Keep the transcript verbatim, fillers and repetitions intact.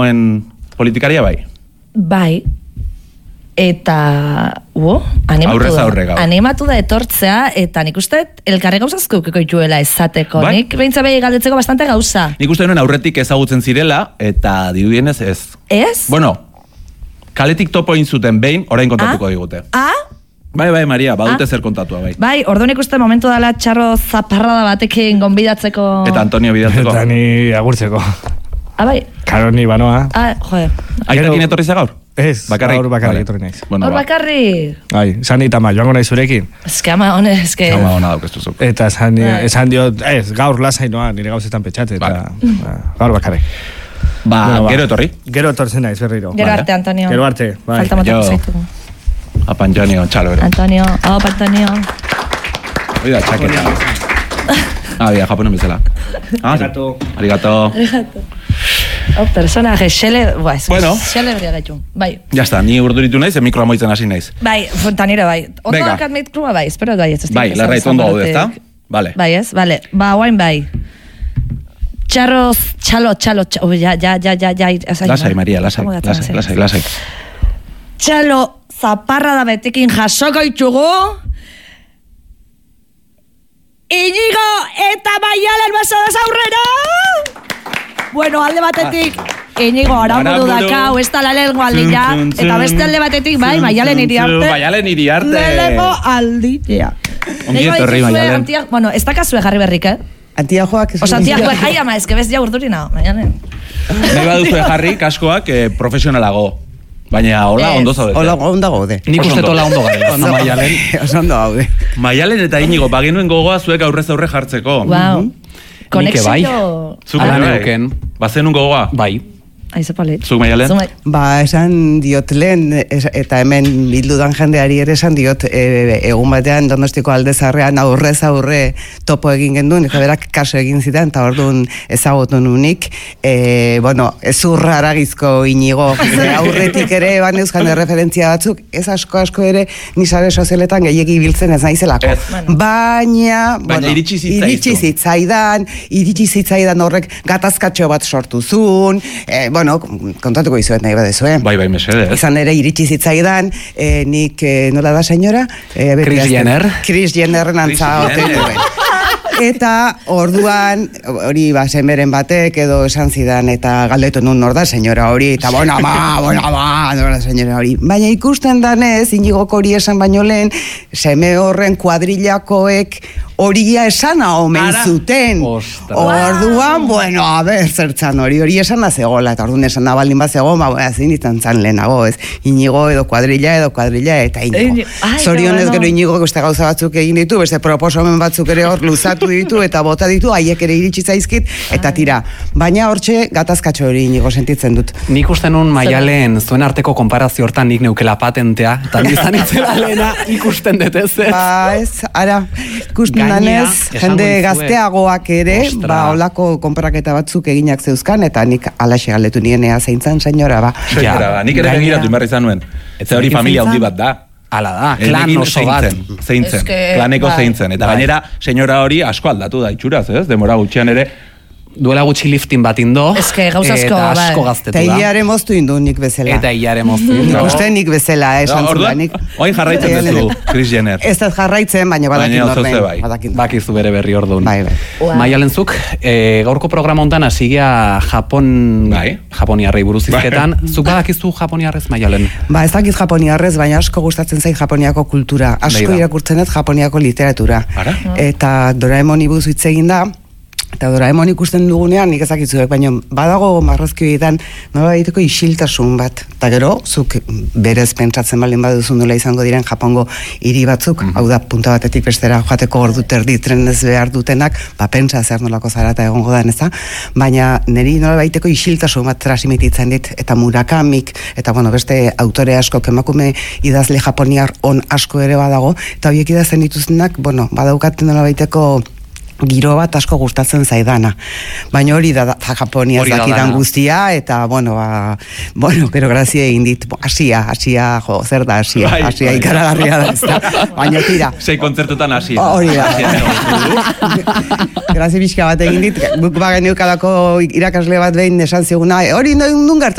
Politikaria bai? Bai. Eta, uo, animatu Aurrez da. aurre gau. Animatu da etortzea, eta nik uste elkarre gauzazko ukikoituela esateko. Bai? Nik behintza behi galdetzeko bastante gauza. Nik uste nuen aurretik ezagutzen zirela, eta dirudienez ez. Ez? Bueno, kaletik topo inzuten behin, orain kontatuko Ah? digute. Ah? Bai, bai, Maria, badute Ah? zer kontatua, bai. Bai, ordu nik uste momentu dela txarro zaparrada batekin gonbidatzeko... Eta Antonio bidatzeko. Eta ni agurtzeko. Ah, bai? Karo ni banoa. Ah, joder. Aitekin etorri za gaur? Ez, Bakarrik? gaur bakarrik Vale. etorri naiz. Bueno, Hor ba. bakarri... Bai, Sani eta Ma, joango nahi zurekin. Ez que ama, hone, ez que... Hama hona daukestu zuk. Eta esan, Bai. esan diot, ez, gaur lasainoa, nire gauzetan petxate, eta Vale. ba, gaur bakarrik. Ba, Bueno, ba. gero etorri. Gero etortzen naiz, berriro. Gero Vale. arte, Antonio. Gero arte, bai. Falta motako Jo. zaitu. Apa Antonio, txalo ere. Antonio, hau, Antonio. Oida, txaketa. Ah, bia, japonen bezala. Ah, sí. Arigato. Arigato. Hau, personaje, xele... Ba, ez, Bueno. xele berria gaitu. Bai. Ya está, ni urduritu naiz, e mikroa moitzen hasi naiz. Bai, fontanero, bai. Ondo Venga. dakat mikrua, bai, espero bai, ez ez. Bai, larrait ondo gaude, ezta? Vale. Bai, ez, bale. Ba, guain bai. Txarroz, txalo, txalo, txalo, oh, ja, ja, ja, ja, ja. Azai, Lasai, Maria, lasai, Como lasai, datzen, lasai, lasai. Txalo, zaparra da betekin jasoko itxugu. Inigo eta Maialen basoaz aurrera! Bueno, alde batetik, Inigo aramburu Aramburu. dakau, ez da la lengua aldila, Txun, txun, eta beste alde batetik, bai, txun, Maialen txun, iriarte. txun, Maialen iriarte. Lehenengo aldila. Ongi etorri, Maialen. Bueno, ez dakazue jarri berrik, eh? Antiajoak... Osa, antiajoak, ai ama, ez que bez ja urdurina, Maialen. Nahi baduzu jarri kaskoak eh, profesionalago. Baina hola Ez. ondo zaudete. Hola, ondo gaude. Nik Oso uste ondo. tola ondo gara. Ondo Maialen. Oso ondo gaude. Maialen eta Inigo, bagenuen gogoa zuek aurrez aurre jartzeko. Wow. Nik bai. Konexio... Zuk Hala ere bai. neuken. Bazenun gogoa. Bai. Aize palit. Zuk, Maialen? Zumai. Ba, esan diot lehen, es- eta hemen bildudan jendeari ere esan diot, e, egun batean Donostiko Aldezarrean aurrez aurre topo egin genduen, eta berak kaso egin zidan, eta orduan ezagutu nunik, e, bueno, ezurra aragizko Inigo, e, aurretik ere eban euskan referentzia batzuk, ez asko asko ere nisare sozialetan gehiegi biltzen ez naizelako. Ez. Baina, Baina iritsi zitzaizu. iritsi zitzaidan, iritsi zitzaidan horrek gatazkatxo bat sortu zuen, e, bueno, kontatuko izuet nahi badezu, eh? Bai, bai, mesedez. Izan ere iritsi zitzaidan, eh, nik, eh, nola da senyora? Eh, beti Kris azten- Jenner. Kris Jennerren antza Kris ote Jenner. nuen. Eta orduan, hori ba, senberen batek edo esan zidan, eta galdetu nun nor da senyora hori, eta bona ba, bona ba, nor da senyora hori. Baina ikusten danez, Inigoko hori esan baino lehen, seme horren kuadrillakoek horia esana omen Ara. zuten. Ostras. Orduan, bueno, a ber, zertzan hori, hori esana zegoela, eta orduan esana baldin bat zegoen, ba, bueno, ezin izan zan lehenago, ez, Inigo edo kuadrilla edo kuadrilla eta Inigo. Ini- ai, Zorionez bueno. gero Inigo beste gauza batzuk egin ditu, beste proposamen batzuk ere hor luzatu ditu, eta bota ditu, haiek ere iritsi zaizkit, eta tira. Baina hortxe gatazkatxo hori Inigo sentitzen dut. Nik uste nun Maialen zuen arteko konparazio hortan nik neukela patentea, eta izan itzela lehena ikusten dut ez ez. Ba, ez, ara, ikusten Gainea, danez, esango jende dizuet. gazteagoak ere, Ostra. ba, olako konparaketa batzuk eginak zeuzkan, eta nik alaxe galdetu nienea zeintzan, senyora, ba. Senyora, ba, nik ere gainera- begiratu inbarri izan nuen. Eta hori Zenekin familia zeintza? handi bat da. Hala da, klan Enekin oso bat. zeintzen, zeintzen, Ez que, klaneko bai. zeintzen. Eta Bai. gainera, senyora hori asko aldatu da itxuraz, ez? Demora gutxian ere. Duela gutxi liftin bat indo. Ez que gauza asko, Eta bai. asko gaztetu Eta da. hilare moztu indu nik bezala. Eta hilare moztu. Nik No. uste nik bezala, esan zula. Orduan, Nik... oain jarraitzen duzu, Kris Jenner. Ez dut jarraitzen, baina badakin Baina normen. zoze bai. Badakin. Bakizu bere berri orduan. Bai, bai. Wow. Maialenzuk, e, gaurko programa hontan hasi gea Japon, Bai. Japoniarrei buruz hizketan. Zuk badakizu Japoniarrez, Maialen? Ba, ez dakit japoniarrez, baina asko gustatzen zait Japoniako kultura. Asko Begira. irakurtzen dut Japoniako literatura. Ara? Eta Doraemoni buruz hitz egin da, eta Doraemon ikusten dugunean, nik ezakitzuek, baina badago marrazki horietan, nola egiteko isiltasun bat. Eta gero, zuk berez pentsatzen baldin baduzu nola izango diren Japongo hiri batzuk, hau da, punta batetik bestera joateko ordu terdi trenez behar dutenak, ba, pentsa zer nolako zarata egongo da, eza? Baina niri nola baiteko isiltasun bat transmititzen dit, eta Murakamik, eta bueno, beste autore asko, emakume idazle japoniar on asko ere badago, eta horiek idazten dituztenak, bueno, badaukaten nola baiteko giro bat asko gustatzen zaidana. Baina hori da, da Japoniaz Hori da dakidan dana. guztia, eta, bueno, ba, bueno, gero grazia egin dit, bo, asia, asia, jo, zer da asia, Bai, asia bai. ikaragarria da, ez da. Baina tira, Sei kontzertutan hasi. hori da. Grazia pixka bat egin dit, guk bagen eukalako irakasle bat behin esan ziguna, hori nun gertatzen